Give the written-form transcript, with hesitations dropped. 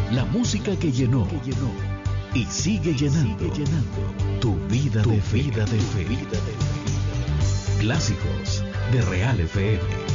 La música que llenó y sigue llenando tu vida de fe. Clásicos de Real FM.